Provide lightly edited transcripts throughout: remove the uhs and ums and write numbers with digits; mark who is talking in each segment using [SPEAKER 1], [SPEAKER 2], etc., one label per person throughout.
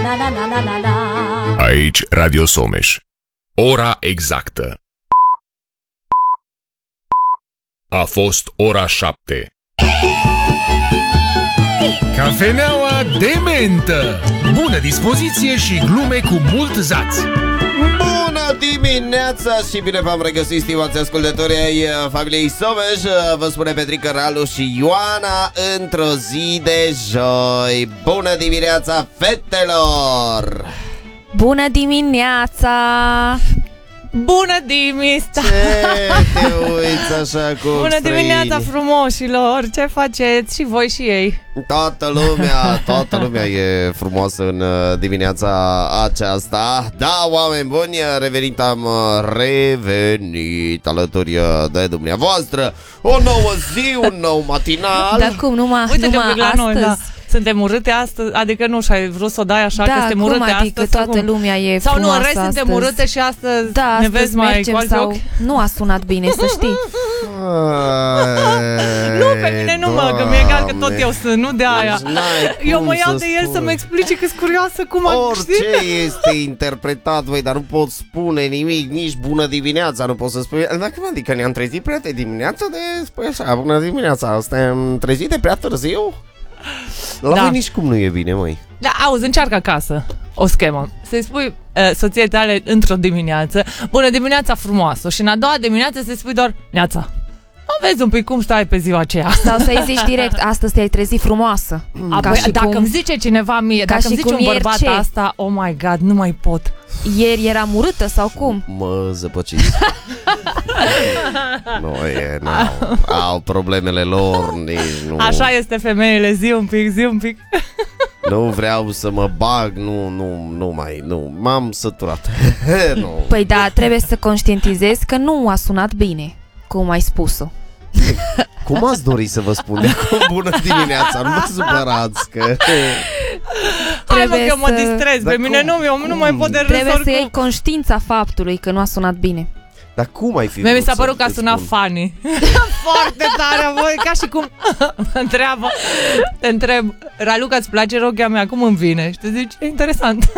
[SPEAKER 1] la la la la la la.
[SPEAKER 2] Aici Radio Someș. Ora exactă. A fost ora 7.
[SPEAKER 3] Cafeneaua de mentă. Bună dispoziție și glume cu mult zaț.
[SPEAKER 4] Bună dimineața și bine v-am regăsit, stimați ascultători ai familiei Someș. Vă spune Petrică Ralu și Ioana într-o zi de joi. Bună dimineața, fetelor!
[SPEAKER 1] Bună dimineața!
[SPEAKER 5] Bună dimineața!
[SPEAKER 4] Ce te uiți așa cu
[SPEAKER 5] Bună dimineața, frumoșilor! Ce faceți și voi și ei?
[SPEAKER 4] Toată lumea e frumoasă în dimineața aceasta. Da, oameni buni, am revenit alături de dumneavoastră. O nouă zi, un nou matinal.
[SPEAKER 1] Dar cum, numai astăzi?
[SPEAKER 5] Suntem urâte astăzi? Adică nu și-ai vrut să o dai așa,
[SPEAKER 1] da,
[SPEAKER 5] că suntem urâte astăzi?
[SPEAKER 1] Adică toată lumea e
[SPEAKER 5] sau
[SPEAKER 1] frumoasă.
[SPEAKER 5] Sau nu, în rest suntem urâte și astăzi
[SPEAKER 1] da,
[SPEAKER 5] ne vezi mai cu alți ochi?
[SPEAKER 1] Nu a sunat bine, să știi.
[SPEAKER 5] Nu, pe mine nu mă, că mi-e egal că tot eu sunt, nu de aia. Eu mă iau de el să-mi explice că-s curioasă cum am
[SPEAKER 4] orice este interpretat, voi, dar nu pot spune nimic, nici bună dimineața, nu pot să spui. Dacă mă, adică ne-am trezit prea de dimineața, de spui așa, bună dimineața, suntem trezit de prea târziu? La voi nici cum nu e bine, măi.
[SPEAKER 5] Da, auzi, încearcă acasă o schemă. Să-i spui soției tale într-o dimineață, bună dimineața frumoasă, și în a doua dimineață să-i spui doar neața. Vezi un pic cum stai pe ziua aceea.
[SPEAKER 1] Sau să-i zici direct, astăzi te-ai trezit frumoasă.
[SPEAKER 5] Dacă îmi zice cineva mie, dacă îmi zice un bărbat asta, oh my god, nu mai pot.
[SPEAKER 1] Ieri eram urâtă sau cum?
[SPEAKER 4] Mă zăpăciți. Au problemele lor, nici nu.
[SPEAKER 5] Așa este, femeile, zi un pic.
[SPEAKER 4] Nu vreau să mă bag, nu, m-am săturat. Nu.
[SPEAKER 1] Păi da, trebuie să conștientizezi că nu a sunat bine, cum ai spus-o.
[SPEAKER 4] Cum ați dori să vă spun de acum bună dimineața? Nu vă supărați că...
[SPEAKER 5] Hai mă, că mă distrez, pe mine nu mai pot de râs.
[SPEAKER 1] Trebuie să iei conștiința faptului că nu a sunat bine.
[SPEAKER 4] Dar cum ai fi?
[SPEAKER 5] Mi s-a părut că a sunat funny. Foarte tare, voi, ca și cum te întreb, Raluca, îți place rochia mea? Cum îmi vine? Și te zici, e interesant.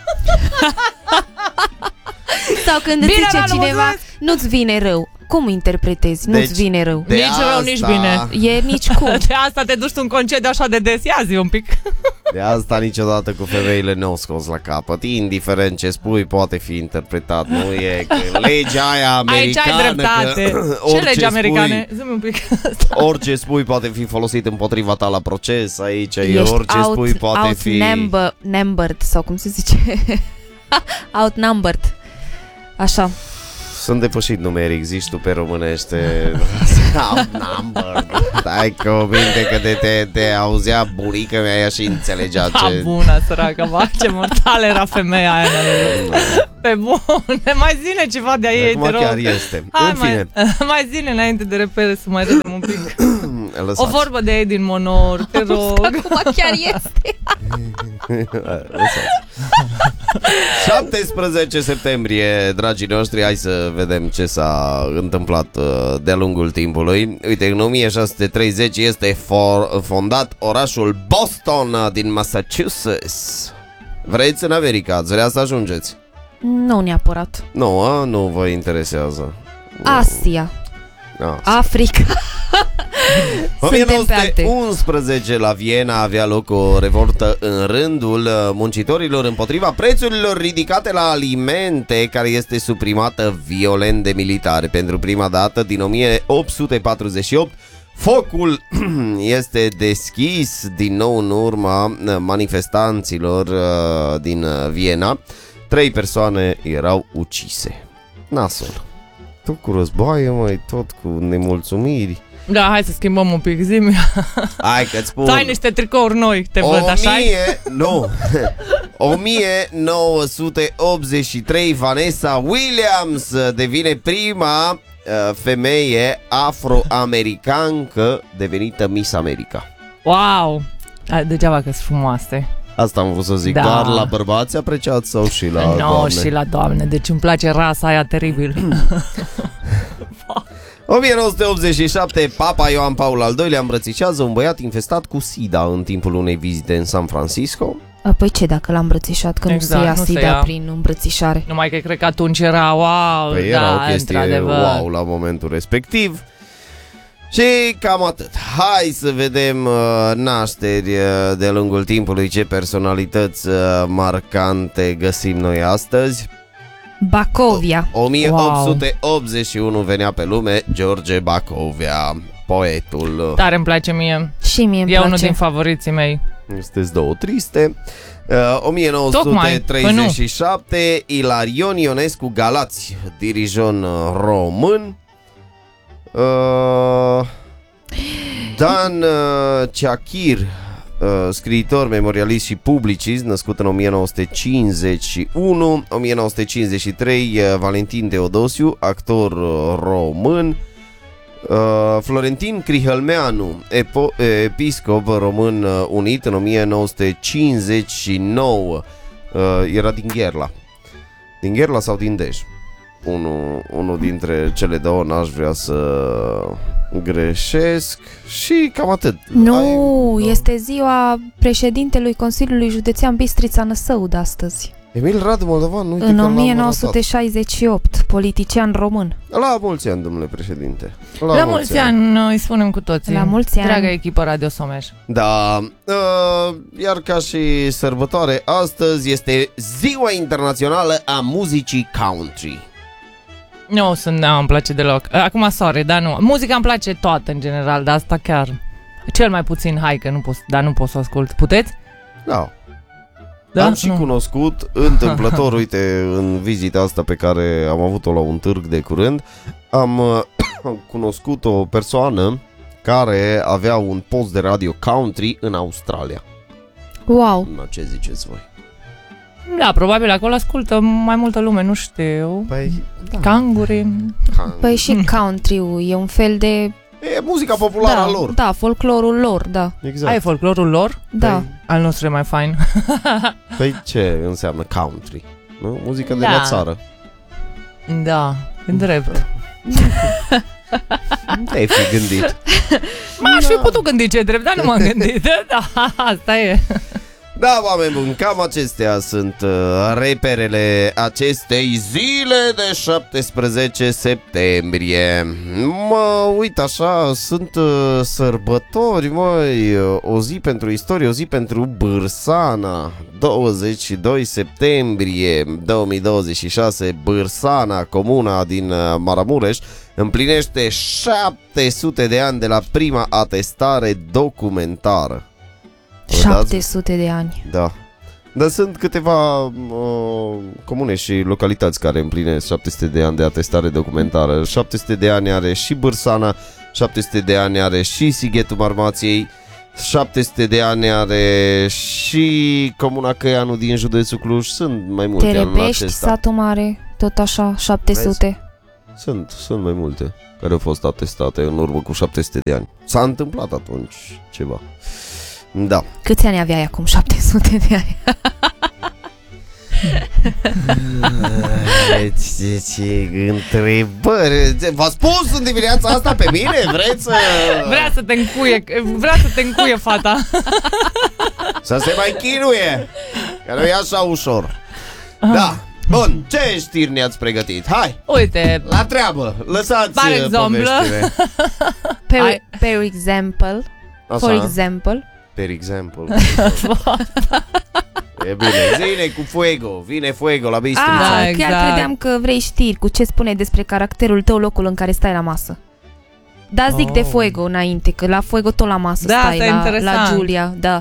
[SPEAKER 1] Sau când îți zice cineva, nu-ți vine rău. Cum interpretezi? Nu-ți vine rău.
[SPEAKER 5] Nici rău, nici bine.
[SPEAKER 1] E nici cum.
[SPEAKER 5] De asta te duci tu în concediu așa de des. Ia zi un pic.
[SPEAKER 4] De asta niciodată cu femeile nu o scos la capăt. Indiferent ce spui, poate fi interpretat. Nu e că legea aia americană.
[SPEAKER 5] Aici ai dreptate. Ce lege americane? Zi-mi un pic.
[SPEAKER 4] Orice spui poate fi folosit împotriva ta la proces. Aici e orice spui poate fi
[SPEAKER 1] outnumbered, sau cum se zice? Outnumbered. Așa.
[SPEAKER 4] Sunt depășit numeric, zici tu pe românește. Outnumbered. Stai cu minte că te auzea bunica mea și înțelegea ce...
[SPEAKER 5] bună, săracă, ce mortală era femeia aia. Pe bune, mai zine ceva de ei, te rog.
[SPEAKER 4] Chiar este.
[SPEAKER 5] Hai, în fine. Mai zine înainte de repede să mai râdem un pic. O vorbă de ei din Monor, te rog.
[SPEAKER 1] Acum chiar este.
[SPEAKER 4] 17 septembrie, dragii noștri, hai să vedem ce s-a întâmplat de-a lungul timpului. Uite, în 1630 este fondat orașul Boston din Massachusetts. Vreți în America? Ați vrea să ajungeți?
[SPEAKER 1] Nu neapărat.
[SPEAKER 4] Nu vă interesează.
[SPEAKER 1] Asia. Africa.
[SPEAKER 4] În 1911 la Viena avea loc o revoltă în rândul muncitorilor împotriva prețurilor ridicate la alimente, care este suprimată violent de militari. Pentru prima dată din 1848 focul este deschis din nou în urma manifestanților din Viena. 3 persoane erau ucise. Nasol. Tot cu războaie, măi, tot cu nemulțumiri.
[SPEAKER 5] Da, hai să schimbăm un pic, zi-mi.
[SPEAKER 4] Hai că-ți spun.
[SPEAKER 5] Ai niște tricouri noi, te văd, așa-i?
[SPEAKER 4] 1983 Vanessa Williams devine prima femeie afroamericancă devenită Miss America.
[SPEAKER 5] Wow! Degeaba că sunt frumoase.
[SPEAKER 4] Asta am vrut să zic, doar la bărbați apreciați sau și la doamne?
[SPEAKER 5] Și la doamne, deci îmi place rasa aia teribil.
[SPEAKER 4] 1987, Papa Ioan Paul al II-lea îmbrățișează un băiat infestat cu SIDA în timpul unei vizite în San Francisco.
[SPEAKER 1] Păi ce dacă l-a îmbrățișat, că
[SPEAKER 5] Exact,
[SPEAKER 1] nu
[SPEAKER 5] nu
[SPEAKER 1] se
[SPEAKER 5] se
[SPEAKER 1] ia
[SPEAKER 5] ia.
[SPEAKER 1] prin îmbrățișare.
[SPEAKER 5] Numai că cred că atunci era wow,
[SPEAKER 4] Păi
[SPEAKER 5] da,
[SPEAKER 4] era o chestie
[SPEAKER 5] într-adevăr.
[SPEAKER 4] wow la momentul respectiv. Și cam atât. Hai să vedem nașteri de-a lungul timpului, ce personalități marcante găsim noi astăzi.
[SPEAKER 1] Bacovia.
[SPEAKER 4] 1881 venea pe lume George Bacovia, poetul.
[SPEAKER 5] Tare îmi place mie.
[SPEAKER 1] Și mie îmi
[SPEAKER 5] E
[SPEAKER 1] place.
[SPEAKER 5] unul din favoriții mei.
[SPEAKER 4] Sunteți două triste. 1937, Ilarion Ionescu Galați, dirijon român. Dan Chakir, scriitor, memorialist și publicist, născut în 1951. 1953, Valentin Teodosiu, actor român. Florentin Crihălmeanu, episcop român unit în 1959. Era din Gherla. Din Gherla sau din Dej? Unul dintre cele două, n-aș vrea să greșesc. Și cam atât.
[SPEAKER 1] Nu, este ziua președintelui Consiliului Județean Bistrița Năsăud astăzi.
[SPEAKER 4] Emil Radu Moldovan, uite
[SPEAKER 1] În
[SPEAKER 4] că l-am
[SPEAKER 1] 1968, politician român.
[SPEAKER 4] ratat. La mulți ani, domnule președinte.
[SPEAKER 5] La mulți ani îi spunem cu toții.
[SPEAKER 1] La mulți ani.
[SPEAKER 5] Dragă echipă Radio Someș.
[SPEAKER 4] Da, iar ca și sărbătoare, astăzi este Ziua Internațională a Muzicii Country.
[SPEAKER 5] Nu, îmi place deloc. Acum, sorry, dar nu. Muzica îmi place toată în general, dar asta chiar. Cel mai puțin, hai că nu pot să o ascult. Puteți?
[SPEAKER 4] Da.
[SPEAKER 5] Da?
[SPEAKER 4] Am și cunoscut întâmplător, uite, în vizita asta pe care am avut-o la un târg de curând, am cunoscut o persoană care avea un post de radio country în Australia.
[SPEAKER 1] Wow.
[SPEAKER 4] Ce ziceți voi?
[SPEAKER 5] Da, probabil acolo ascultă mai multă lume, nu știu.
[SPEAKER 4] Păi, da.
[SPEAKER 5] Canguri.
[SPEAKER 1] Păi și country-ul e un fel de...
[SPEAKER 4] E muzica populară a lor.
[SPEAKER 1] Da, folclorul lor, da.
[SPEAKER 4] Exact.
[SPEAKER 5] Ai folclorul lor?
[SPEAKER 1] Da.
[SPEAKER 5] Al nostru e mai fain.
[SPEAKER 4] Păi ce înseamnă country? Nu? Muzică de
[SPEAKER 5] Da.
[SPEAKER 4] la țară.
[SPEAKER 5] Da, în drept.
[SPEAKER 4] Te-ai fi gândit.
[SPEAKER 5] M-aș fi putut gândi ce drept, dar nu m-am gândit. Da, asta e.
[SPEAKER 4] Da, oameni buni, cam acestea sunt reperele acestei zile de 17 septembrie. Mă uit așa, sunt sărbători, măi, o zi pentru istorie, o zi pentru Bârsana. 22 septembrie 2026, Bârsana, comuna din Maramureș, împlinește 700 de ani de la prima atestare documentară.
[SPEAKER 1] 700 de ani.
[SPEAKER 4] Da. Dar sunt câteva comune și localități care împlinesc 700 de ani de atestare documentară. 700 de ani are și Bârsana, 700 de ani are și Sighetul Marmației, 700 de ani are și comuna Căianu din județul Cluj. Sunt mai multe anul
[SPEAKER 1] Terebești,
[SPEAKER 4] acesta.
[SPEAKER 1] Satul Mare, tot așa, 700.
[SPEAKER 4] Sunt mai multe care au fost atestate în urmă cu 700 de ani. S-a întâmplat atunci ceva. Da.
[SPEAKER 1] Câți ani aveai acum? 700 de ani.
[SPEAKER 4] Ce întrebări. V-a spus în dimineața asta pe mine? Vreți să...
[SPEAKER 5] Vrea să te încuie fata.
[SPEAKER 4] Să se mai chinuie, că nu e așa ușor. Da. Bun, ce știri ne-ați pregătit? Hai,
[SPEAKER 5] Uite,
[SPEAKER 4] la treabă. Lăsați
[SPEAKER 5] par exemplu.
[SPEAKER 4] poveștile.
[SPEAKER 1] Per example. For
[SPEAKER 4] Așa.
[SPEAKER 1] example.
[SPEAKER 4] Per exemplu. E bine, zine cu Fuego. Vine Fuego la Bistrița.
[SPEAKER 5] Da,
[SPEAKER 1] Chiar
[SPEAKER 5] exact.
[SPEAKER 1] credeam că vrei știri cu ce spune despre caracterul tău locul în care stai la masă. Da, zic de Fuego înainte, că la Fuego tot la masă
[SPEAKER 5] Da,
[SPEAKER 1] stai,
[SPEAKER 5] asta e
[SPEAKER 1] la
[SPEAKER 5] interesant.
[SPEAKER 1] Giulia, da.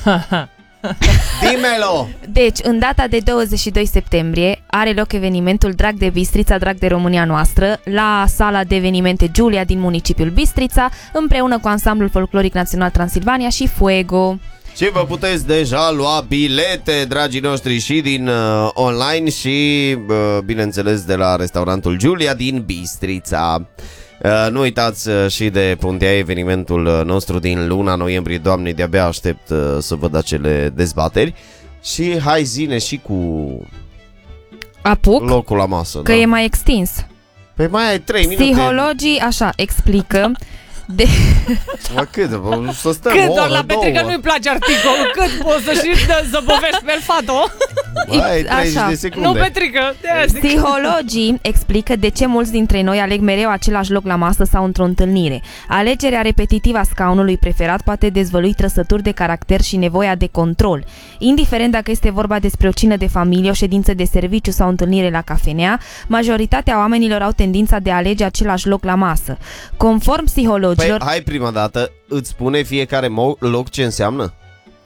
[SPEAKER 4] Dimelo.
[SPEAKER 1] Deci, în data de 22 septembrie are loc evenimentul Drag de Bistrița, Drag de România Noastră, la sala de evenimente Giulia din municipiul Bistrița, împreună cu Ansamblul Folcloric Național Transilvania și Fuego.
[SPEAKER 4] Și vă puteți deja lua bilete, dragii noștri, și din online și, bineînțeles, de la restaurantul Giulia din Bistrița. Nu uitați și de puntea evenimentul nostru din luna noiembrie. Doamne, de-abia aștept să văd acele dezbateri. Și hai, zine și cu
[SPEAKER 1] Apuc,
[SPEAKER 4] locul la masă.
[SPEAKER 1] că
[SPEAKER 4] da?
[SPEAKER 1] e mai extins.
[SPEAKER 4] Păi mai ai 3 minute.
[SPEAKER 1] Psihologii, așa, explică De...
[SPEAKER 4] Cât? Să stăm
[SPEAKER 5] Cât
[SPEAKER 4] o
[SPEAKER 5] doar
[SPEAKER 4] oră,
[SPEAKER 5] la Petrică
[SPEAKER 4] două.
[SPEAKER 5] nu-i place articolul. Cât poți să și zăbovești melfato?
[SPEAKER 4] Băi, 30
[SPEAKER 1] Așa.
[SPEAKER 4] de secunde.
[SPEAKER 5] Nu, Petrică, de-aia zic.
[SPEAKER 1] Psihologii explică de ce mulți dintre noi aleg mereu același loc la masă sau într-o întâlnire. Alegerea repetitivă a scaunului preferat poate dezvălui trăsături de caracter și nevoia de control. Indiferent dacă este vorba despre o cină de familie, o ședință de serviciu sau o întâlnire la cafenea, majoritatea oamenilor au tendința de a alege același loc la masă. Conform psihologilor...
[SPEAKER 4] Păi, hai prima dată, îți spune fiecare loc ce înseamnă?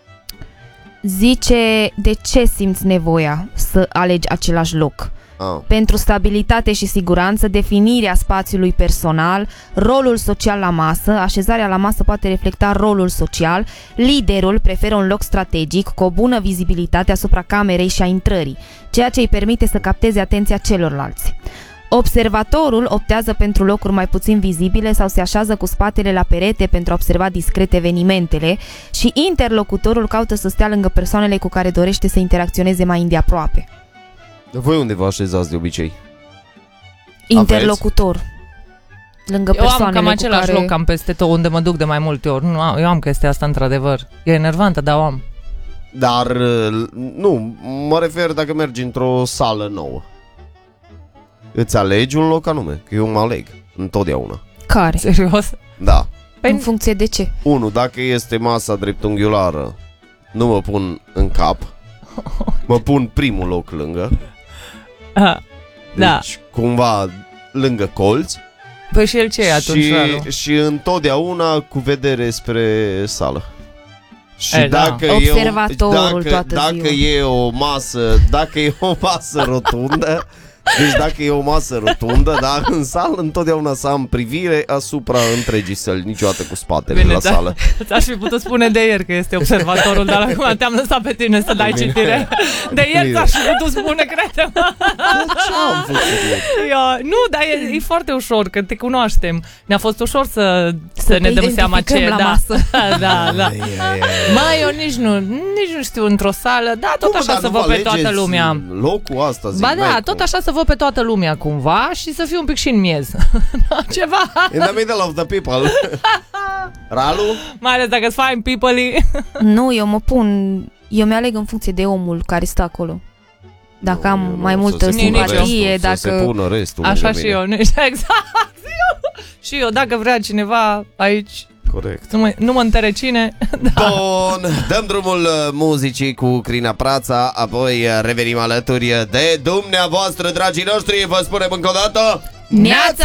[SPEAKER 1] Zice de ce simți nevoia să alegi același loc. Pentru stabilitate și siguranță, definirea spațiului personal, rolul social la masă, așezarea la masă poate reflecta rolul social, liderul preferă un loc strategic cu o bună vizibilitate asupra camerei și a intrării, ceea ce îi permite să capteze atenția celorlalți. Observatorul optează pentru locuri mai puțin vizibile sau se așează cu spatele la perete pentru a observa discret evenimentele și interlocutorul caută să stea lângă persoanele cu care dorește să interacționeze mai îndeaproape.
[SPEAKER 4] Voi unde vă așezați de obicei?
[SPEAKER 1] Interlocutor. Lângă
[SPEAKER 5] Eu am
[SPEAKER 1] persoanele
[SPEAKER 5] cam același
[SPEAKER 1] cu care...
[SPEAKER 5] loc cam peste tot, unde mă duc de mai multe ori. Nu, eu am chestia asta într-adevăr. E enervantă, dar o am.
[SPEAKER 4] Dar, nu, mă refer dacă mergi într-o sală nouă. Îți alegi un loc anume, că eu mă aleg întotdeauna.
[SPEAKER 1] Care?
[SPEAKER 5] Serios?
[SPEAKER 4] Da.
[SPEAKER 1] În funcție de ce?
[SPEAKER 4] 1. Dacă este masa dreptunghiulară, nu mă pun în cap. Mă pun primul loc lângă.
[SPEAKER 5] Da.
[SPEAKER 4] Deci, cumva, lângă colț.
[SPEAKER 5] Păi și el ce e atunci, Ralu?
[SPEAKER 4] Și întotdeauna cu vedere spre sală. Și
[SPEAKER 5] Da.
[SPEAKER 4] dacă
[SPEAKER 1] Observatorul toată
[SPEAKER 4] dacă
[SPEAKER 1] ziua.
[SPEAKER 4] dacă e o masă rotundă, deci dacă e o masă rotundă, dar în sală întotdeauna să am privire asupra întregii săli, niciodată cu spatele la sală.
[SPEAKER 5] Ți-aș fi putut spune de ieri că este observatorul, dar acum te-am lăsat pe tine să dai citire. De ieri ți-aș fi putut spune, crede-mă.
[SPEAKER 4] Ce am făcut eu?
[SPEAKER 5] Nu, dar e foarte ușor, că te cunoaștem. Ne-a fost ușor să ne dăm seama ce e.
[SPEAKER 1] la
[SPEAKER 5] Da.
[SPEAKER 1] masă.
[SPEAKER 5] Da. Măi, eu nici nu știu într-o sală, da, tot așa să văd pe toată lumea.
[SPEAKER 4] Locul asta, zic,
[SPEAKER 5] Ba da, tot așa să văd pe toată lumea cumva și să fiu un pic și în miez. Ceva.
[SPEAKER 4] In the middle of the people. Ralu?
[SPEAKER 5] Mai ales dacă-s fine people-ii.
[SPEAKER 1] Nu, eu mi-aleg în funcție de omul care stă acolo. Dacă am mai multă simpatie,
[SPEAKER 4] să se pună restul.
[SPEAKER 5] Așa și eu, exact. Și eu, dacă vrea cineva aici,
[SPEAKER 4] corect.
[SPEAKER 5] Nu mă întărecine. Da.
[SPEAKER 4] Bun, dăm drumul muzicii cu Crina Prața, apoi revenim alături de dumneavoastră, dragii noștri. Vă spunem încă o dată
[SPEAKER 1] Neața!